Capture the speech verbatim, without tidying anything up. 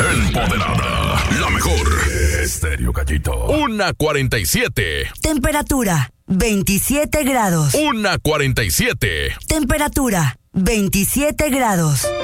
Empoderada. La mejor. Estéreo Gallito. Una cuarenta y siete. Temperatura veintisiete grados. Una cuarenta y siete. Temperatura veintisiete grados.